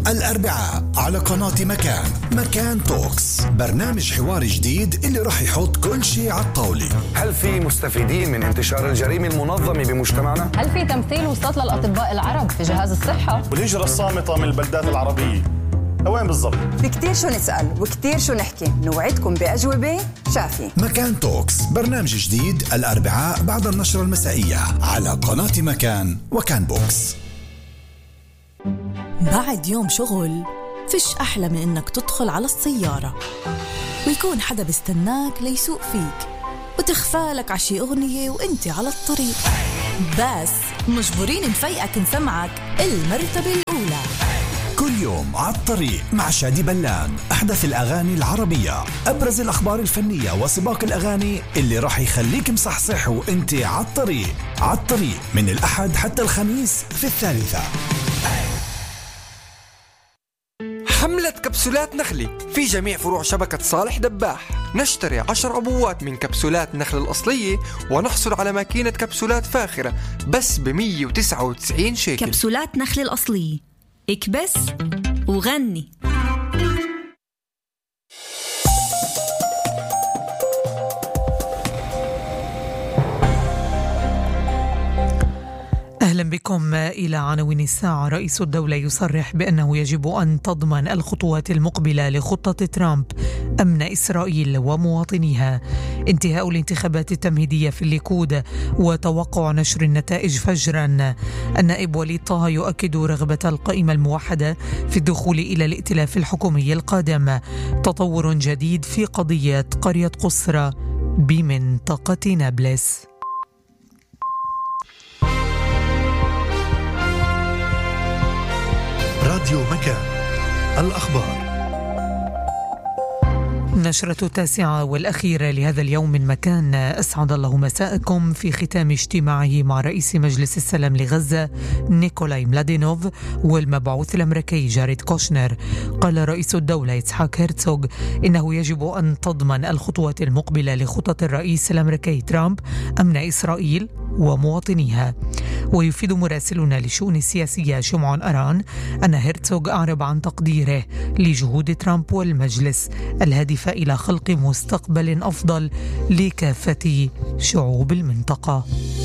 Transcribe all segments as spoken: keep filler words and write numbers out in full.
الأربعاء على قناة مكان. مكان توكس، برنامج حواري جديد اللي راح يحط كل شيء على الطاولة. هل في مستفيدين من انتشار الجريمة المنظمة بمجتمعنا؟ هل في تمثيل وسط للأطباء العرب في جهاز الصحة؟ والهجرة الصامتة من البلدات العربية وين بالضبط؟ في كتير شو نسأل وكتير شو نحكي، نوعدكم بأجوبة شافية. مكان توكس، برنامج جديد الأربعاء بعد النشرة المسائية على قناة مكان وكان بوكس. بعد يوم شغل فيش أحلى من إنك تدخل على السيارة ويكون حدا بيستناك ليسوق فيك وتخفالك عشي أغنية وإنت على الطريق، بس مجبورين نفيقك نسمعك المرتبة الأولى. كل يوم على الطريق مع شادي بلان، أحدث الأغاني العربية، أبرز الأخبار الفنية وسباق الأغاني اللي راح يخليك مصحصح وإنت على الطريق. على الطريق من الأحد حتى الخميس في الثالثة. حملة كبسولات نخلة في جميع فروع شبكة صالح دباح. نشتري عشر عبوات من كبسولات نخل الأصلية ونحصل على ماكينة كبسولات فاخرة بس بمية وتسعة وتسعين شيكل. كبسولات نخل الأصلية، اكبس وغني. أهلا بكم إلى عناوين الساعة. رئيس الدولة يصرح بأنه يجب أن تضمن الخطوات المقبلة لخطة ترامب أمن إسرائيل ومواطنيها. انتهاء الانتخابات التمهيدية في الليكود وتوقع نشر النتائج فجرا. النائب وليد طه يؤكد رغبة القائمة الموحدة في الدخول إلى الائتلاف الحكومي القادم. تطور جديد في قضية قرية قصرى بمنطقة نابلس. راديو مكان، الأخبار. نشرة التاسعة والأخيرة لهذا اليوم من مكان. أسعد الله مساءكم في ختام اجتماعه مع رئيس مجلس السلام لغزة نيكولاي ملادينوف والمبعوث الأمريكي جاريد كوشنر. قال رئيس الدولة إسحاق هيرتزوغ إنه يجب أن تضمن الخطوات المقبلة لخطط الرئيس الأمريكي ترامب أمن إسرائيل ومواطنيها. ويفيد مراسلنا للشؤون السياسية شمعون أران أن هيرتزوغ أعرب عن تقديره لجهود ترامب والمجلس الهادفة إلى خلق مستقبل أفضل لكافة شعوب المنطقة.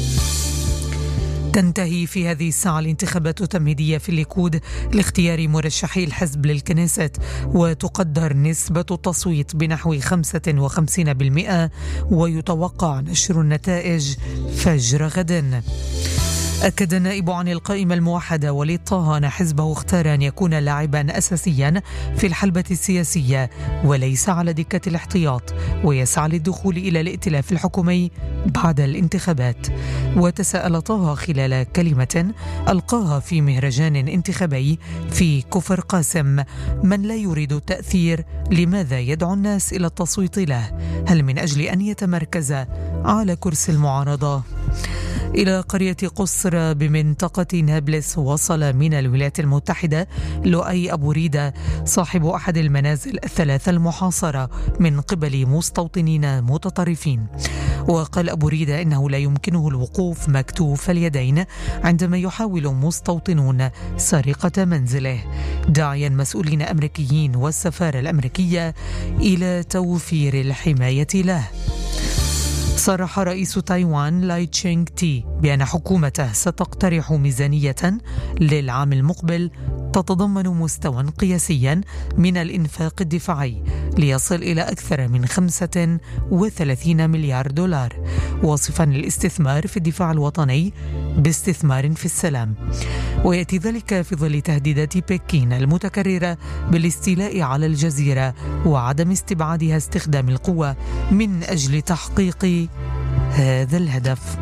تنتهي في هذه الساعة الانتخابات التمهيدية في الليكود لاختيار مرشحي الحزب للكنيست، وتقدر نسبة التصويت بنحو خمسة وخمسين بالمئة، ويتوقع نشر النتائج فجر غد. أكد النائب عن القائمة الموحدة وليد طه أن حزبه اختار أن يكون لاعبا أساسيا في الحلبة السياسية وليس على دكة الاحتياط، ويسعى للدخول إلى الائتلاف الحكومي بعد الانتخابات. وتساءل طه خلال كلمة ألقاها في مهرجان انتخابي في كفر قاسم: من لا يريد التأثير لماذا يدعو الناس إلى التصويت له؟ هل من أجل أن يتمركز على كرسي المعارضة؟ إلى قرية قصرى بمنطقة نابلس وصل من الولايات المتحدة لؤي أبو ريدة صاحب أحد المنازل الثلاثة المحاصرة من قبل مستوطنين متطرفين. وقال أبو ريدة إنه لا يمكنه الوقوف مكتوف اليدين عندما يحاول مستوطنون سرقة منزله، داعيا مسؤولين أمريكيين والسفارة الأمريكية إلى توفير الحماية له. صرح رئيس تايوان لاي تشينغ تي بأن حكومته ستقترح ميزانية للعام المقبل تتضمن مستوى قياسيا من الإنفاق الدفاعي ليصل إلى أكثر من خمسة وثلاثين مليار دولار، واصفا الاستثمار في الدفاع الوطني باستثمار في السلام. ويأتي ذلك في ظل تهديدات بكين المتكررة بالاستيلاء على الجزيرة وعدم استبعادها استخدام القوة من أجل تحقيق هذا الهدف.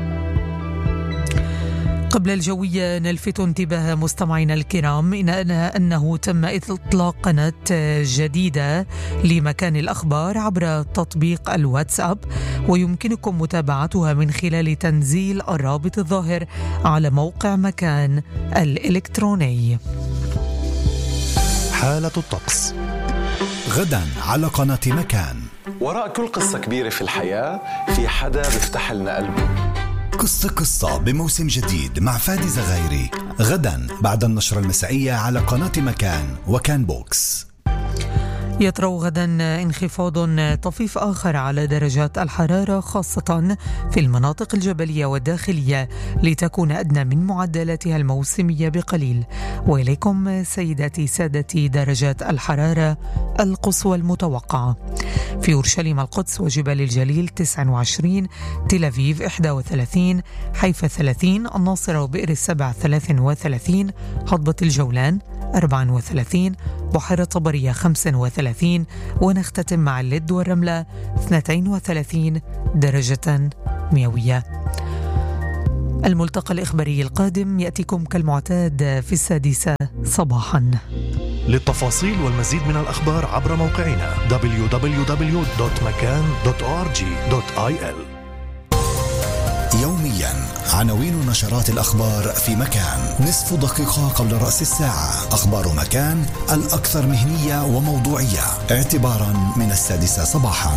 قبل الجوية نلفت انتباه مستمعينا الكرام إن أنه تم إطلاق قناة جديدة لمكان الأخبار عبر تطبيق الواتساب، ويمكنكم متابعتها من خلال تنزيل الرابط الظاهر على موقع مكان الإلكتروني. حالة الطقس غدا على قناة مكان. وراء كل قصة كبيرة في الحياة في حدا بيفتح لنا قلبه، قصة قصة بموسم جديد مع فادي زغايري غدا بعد النشرة المسائية على قناة مكان وكان بوكس. يطرأ غدا انخفاض طفيف آخر على درجات الحرارة خاصة في المناطق الجبلية والداخلية لتكون أدنى من معدلاتها الموسمية بقليل. وإليكم سيداتي سادتي درجات الحرارة القصوى المتوقعة: في أورشليم القدس وجبال الجليل تسعة وعشرين، تل أبيب إحدى وثلاثين، حيفا ثلاثين، الناصرة وبئر السبع ثلاثة وثلاثين، هضبة الجولان أربعة وثلاثين، بحيرة طبرية خمسة وثلاثين، ونختتم مع اللد والرملة اثنتين وثلاثين درجة مئوية. الملتقى الإخباري القادم يأتيكم كالمعتاد في السادسة صباحا. للتفاصيل والمزيد من الأخبار عبر موقعنا دبليو دبليو دبليو دوت مكان دوت أو آر جي دوت آي إل. يوميا عناوين نشرات الأخبار في مكان، نصف دقيقة قبل رأس الساعة. أخبار مكان الأكثر مهنية وموضوعية اعتبارا من السادسة صباحا.